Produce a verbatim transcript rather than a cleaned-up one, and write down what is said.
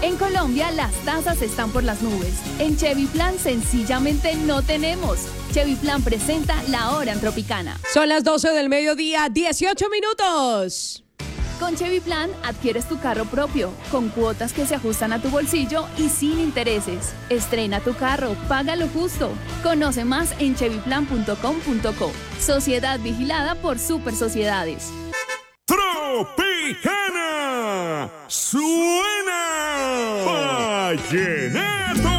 En Colombia las tasas están por las nubes. En Chevy Plan sencillamente no tenemos. Chevy Plan presenta La Hora en Tropicana. Son las doce del mediodía, dieciocho minutos. Con Chevy Plan adquieres tu carro propio, con cuotas que se ajustan a tu bolsillo y sin intereses. Estrena tu carro, paga lo justo. Conoce más en chevy plan punto com punto co. Sociedad vigilada por Super Sociedades. Tropicana suena para llenar.